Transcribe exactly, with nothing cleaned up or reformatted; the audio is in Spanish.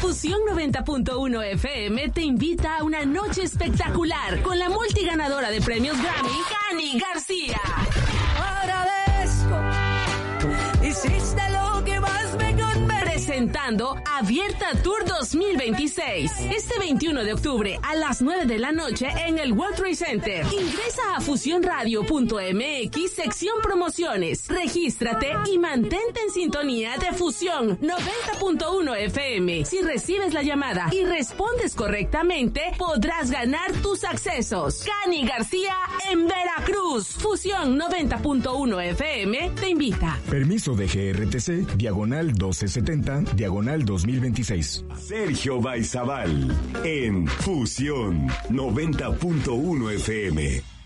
Fusión noventa punto uno F M te invita a una noche espectacular con la multiganadora de premios Grammy, Cani García. Agradezco, hiciste lo que más me convenía. Presentando Abierta Tour dos mil veintiséis. Este veintiuno de octubre a las nueve de la noche en el World Trade Center. Ingresa a fusión radio punto m x, sección promociones. Regístrate y mantente en sintonía de Fusión noventa punto uno F M. Si recibes la llamada y respondes correctamente, podrás ganar tus accesos. Cani García en Veracruz. Fusión noventa punto uno F M te invita. Permiso de G R T C, diagonal doce setenta, diagonal dos mil veintiséis. Sergio Baizabal en Fusión noventa punto uno F M.